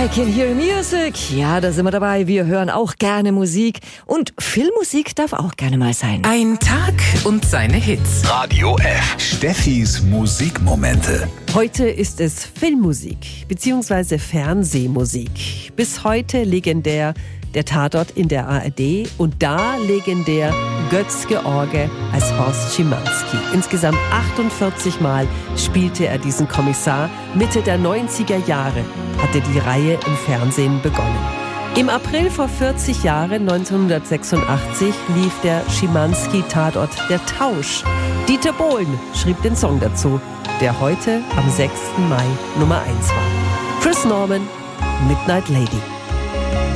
I can hear music. Ja, da sind wir dabei. Wir hören auch gerne Musik. Und Filmmusik darf auch gerne mal sein. Ein Tag und seine Hits. Radio F. Steffis Musikmomente. Heute ist es Filmmusik bzw. Fernsehmusik. Bis heute legendär der Tatort in der ARD und da legendär Götz-George als Horst Schimanski. Insgesamt 48 Mal spielte er diesen Kommissar. Mitte der 90er Jahre hatte die Reihe im Fernsehen begonnen. Im April vor 40 Jahren, 1986, lief der Schimanski-Tatort Der Tausch. Dieter Bohlen schrieb den Song dazu, der heute am 6. Mai Nummer 1 war. Chris Norman, Midnight Lady.